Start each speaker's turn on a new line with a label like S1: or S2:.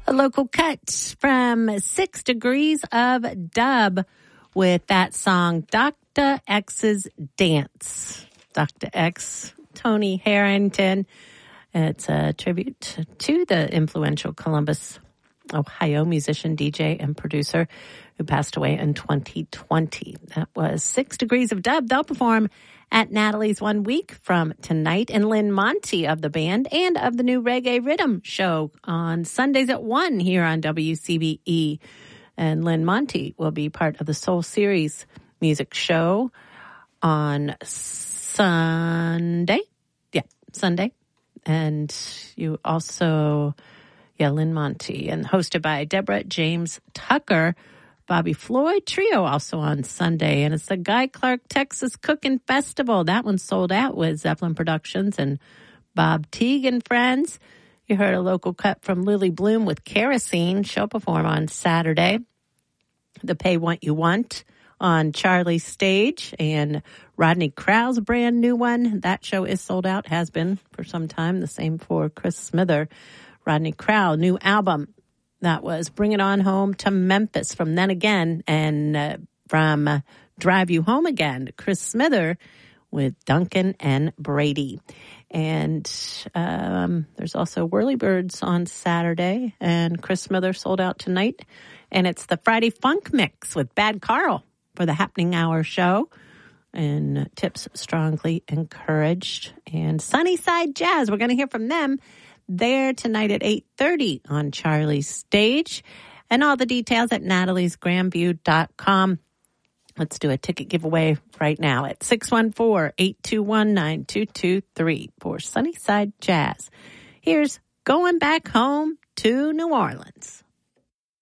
S1: A local cut from 6 Degrees of Dub with that song, Dr. X's Dance. Dr. X, Tony Harrington. It's a tribute to the influential Columbus, Ohio musician, DJ, and producer who passed away in 2020. That was 6 Degrees of Dub. They'll perform at Natalie's 1 week from tonight. And Lynn Monty of the band and of the new Reggae Rhythm show on Sundays at 1 here on WCBE. And Lynn Monty will be part of the Soul Series music show on Sunday. Yeah, Sunday. And you also, Lynn Monty, and hosted by Deborah James Tucker. Bobby Floyd Trio also on Sunday. And it's the Guy Clark Texas Cooking Festival. That one sold out with Zeppelin Productions and Bob Teague and friends. You heard a local cut from Lily Bloom with Kerosene. She'll perform on Saturday. The Pay What You Want on Charlie's Stage. And Rodney Crowell's brand new one. That show is sold out, has been for some time. The same for Chris Smither. Rodney Crowell, new album. That was Bring It On Home to Memphis from Then Again, and from Drive You Home Again, Chris Smither with Duncan and Brady. And there's also Whirlybirds on Saturday, and Chris Smither sold out tonight. And it's the Friday Funk Mix with Bad Carl for the Happening Hour show. And tips strongly encouraged. And Sunnyside Jazz, we're going to hear from them there tonight at 8:30 on Charlie's Stage. And all the details at nataliesgrandview.com. Let's do a ticket giveaway right now at 614-821-9223 for Sunnyside Jazz. Here's Going Back Home to New Orleans.